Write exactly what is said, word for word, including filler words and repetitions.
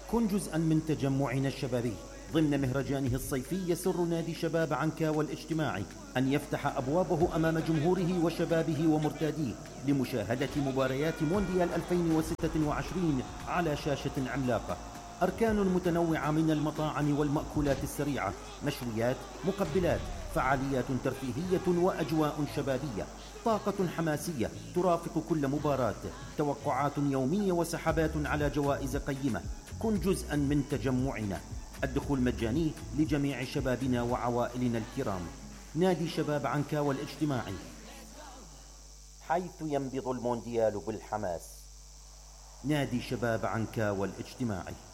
كن جزءا من تجمعنا الشبابي. ضمن مهرجانه الصيفي يسر نادي شباب عنكاوى الاجتماعي أن يفتح أبوابه أمام جمهوره وشبابه ومرتاديه لمشاهدة مباريات مونديال ألفين وستة وعشرين على شاشة عملاقة. أركان متنوعة من المطاعم والمأكولات السريعة، مشويات، مقبلات، فعاليات ترفيهية وأجواء شبابية، طاقة حماسية ترافق كل مباراة، توقعات يومية وسحبات على جوائز قيمة. كن جزءا من تجمعنا. الدخول مجاني لجميع شبابنا وعوائلنا الكرام. نادي شباب عنكاوى الاجتماعي، حيث ينبض المونديال بالحماس. نادي شباب عنكاوى الاجتماعي.